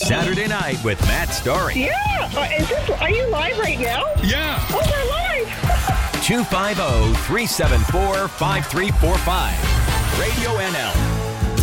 Saturday Night with Matt Story. Yeah. Are you live right now? Yeah. Oh, we're live. 250-374-5345. Radio NL.